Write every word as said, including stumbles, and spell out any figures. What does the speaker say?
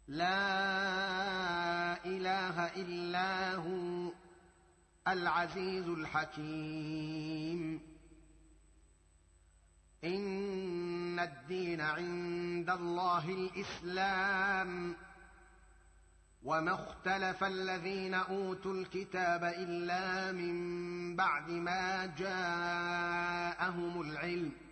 لا إله إلا هو العزيز الحكيم. إن الدين عند الله الإسلام، وما اختلف الذين أوتوا الكتاب إلا من بعد ما جاءهم العلم